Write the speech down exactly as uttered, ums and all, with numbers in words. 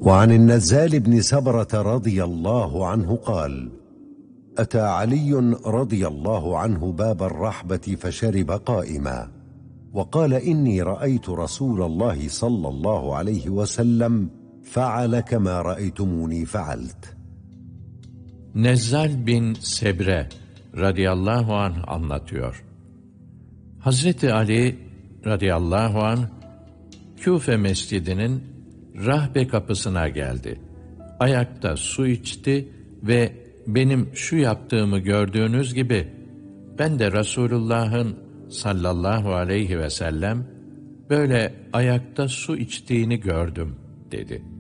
وعن النزال بن سبرة رضي الله عنه قال: أتى علي رضي الله عنه باب الرحبة فشرب قائما، وقال: إني رأيت رسول الله صلى الله عليه وسلم فعل كما رأيتموني فعلت. Nezzal bin Sebre radıyallahu anh anlatıyor. Hazreti Ali radıyallahu anh Küfe mescidinin rahbe kapısına geldi. Ayakta su içti ve benim şu yaptığımı gördüğünüz gibi ben de Resulullah'ın sallallahu aleyhi ve sellem böyle ayakta su içtiğini gördüm dedi.